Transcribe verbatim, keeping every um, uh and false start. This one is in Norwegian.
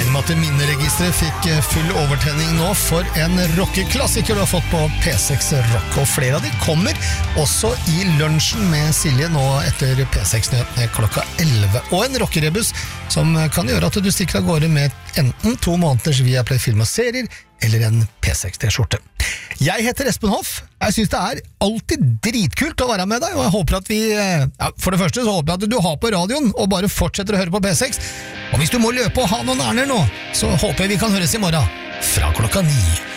Regner med at minneregistret fikk full overtenning nå for en rockeklassiker du har fått på P seks Rock, og flere av de kommer også i lunsjen med Silje nå etter P seks-nyhetene klokka elleve, og en rockerebus som kan gjøre at du stikker av gårde med enten to måneders Viaplay film og serier, eller en P seks-t-skjorte. Jeg heter Espen Hoff. Jeg synes det er alltid dritkult å være med deg, og jeg håper at vi, ja, for det første så håper jeg at du har på radioen og bare fortsetter å høre på P seks, og hvis du må løpe og ha noen ærender nå, så håper jeg vi kan høres i morgen fra klokka ni.